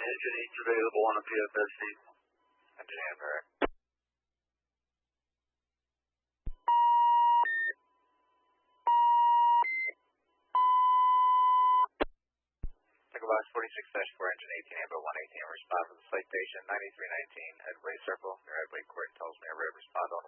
Engine 8's available on a PFSC. Engine 8, correct. Box 46-4, engine 18, Amber 118, respond to the flight station 9319 at Way Circle, near Headway Court, tells me I read respond on